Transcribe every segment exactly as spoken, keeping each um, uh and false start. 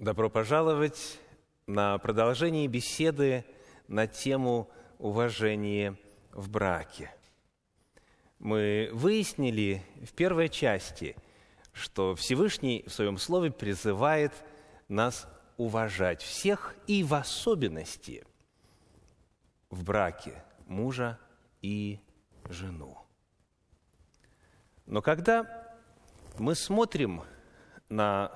Добро пожаловать на продолжение беседы на тему уважения в браке. Мы выяснили в первой части, что Всевышний в Своем Слове призывает нас уважать всех и в особенности в браке мужа и жену. Но когда мы смотрим на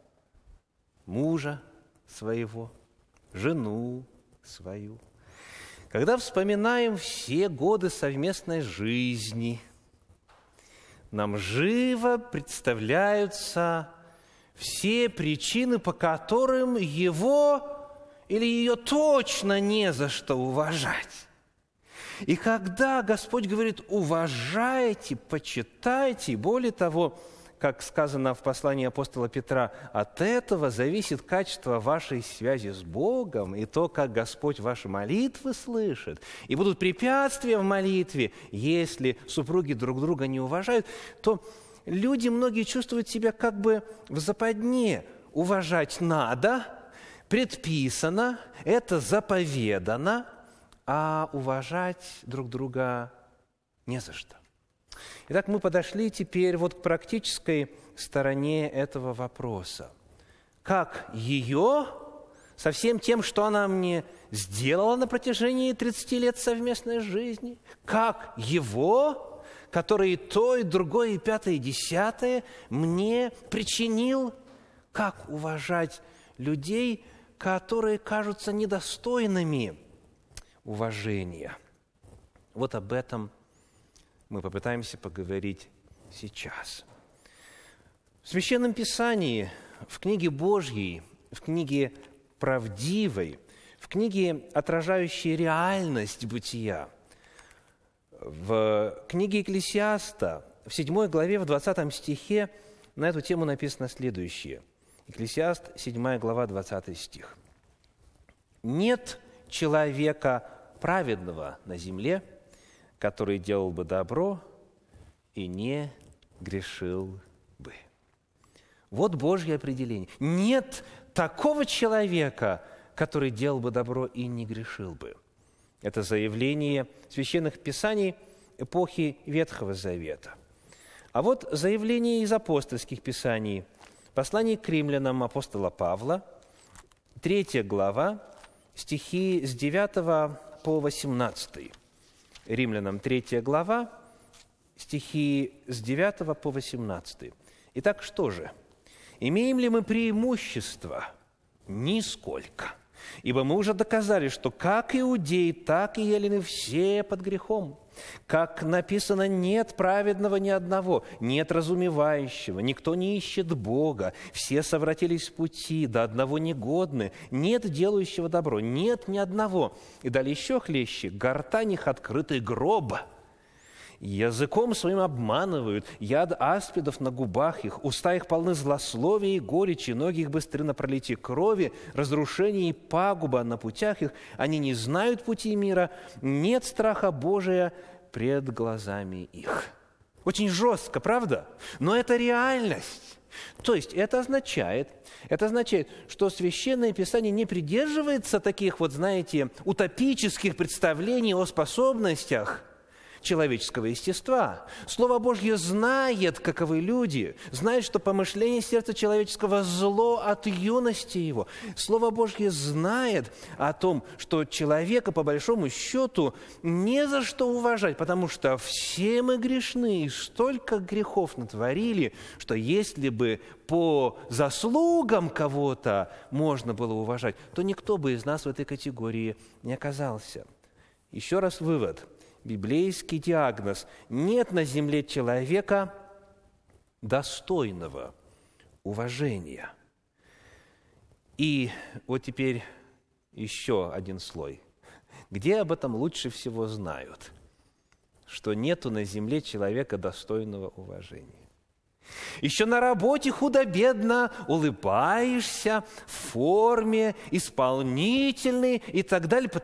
мужа своего, жену свою, когда вспоминаем все годы совместной жизни, нам живо представляются все причины, по которым его или ее точно не за что уважать. И когда Господь говорит «уважайте, почитайте», более того, как сказано в послании апостола Петра, от этого зависит качество вашей связи с Богом и то, как Господь ваши молитвы слышит. И будут препятствия в молитве, если супруги друг друга не уважают, то люди многие чувствуют себя как бы в западне. Уважать надо, предписано, это заповедано, а уважать друг друга не за что. Итак, мы подошли теперь вот к практической стороне этого вопроса. Как ее, со всем тем, что она мне сделала на протяжении тридцати лет совместной жизни, как его, который и то, и другое, и пятое, и десятое мне причинил, как уважать людей, которые кажутся недостойными уважения. Вот об этом мы попытаемся поговорить сейчас. В Священном Писании, в книге Божьей, в книге правдивой, в книге, отражающей реальность бытия, в книге Екклесиаста, в седьмой главе, в двадцатом стихе на эту тему написано следующее. Екклесиаст, седьмая глава, двадцатый стих. «Нет человека праведного на земле, который делал бы добро и не грешил бы». Вот Божье определение. Нет такого человека, который делал бы добро и не грешил бы. Это заявление священных писаний эпохи Ветхого Завета. А вот заявление из апостольских писаний. Послание к римлянам апостола Павла, третья глава, стихи с девятого по восемнадцатый. Римлянам третья глава, стихи с девятого по восемнадцатый. Итак, что же? «Имеем ли мы преимущество? Нисколько. Ибо мы уже доказали, что как иудеи, так и елены все под грехом. Как написано, нет праведного ни одного, нет разумевающего, никто не ищет Бога, все совратились с пути, до одного негодны, нет делающего добро, нет ни одного». И далее еще хлеще: «Гортань их открытый гроб, языком своим обманывают, яд аспидов на губах их, уста их полны злословия и горечи, ноги их быстры на пролитие крови, разрушение и пагуба на путях их, они не знают пути мира, нет страха Божия пред глазами их». Очень жестко, правда? Но это реальность. То есть это означает, это означает, что Священное Писание не придерживается таких вот, знаете, утопических представлений о способностях человеческого естества. Слово Божье знает, каковы люди, знает, что помышление сердца человеческого зло от юности его. Слово Божье знает о том, что человека, по большому счету, не за что уважать, потому что все мы грешны, и столько грехов натворили, что если бы по заслугам кого-то можно было уважать, то никто бы из нас в этой категории не оказался. Еще раз вывод. Библейский диагноз: нет на земле человека достойного уважения. И вот теперь еще один слой. Где об этом лучше всего знают? Что нету на земле человека достойного уважения. Еще на работе худо-бедно улыбаешься, в форме, исполнительный и так далее,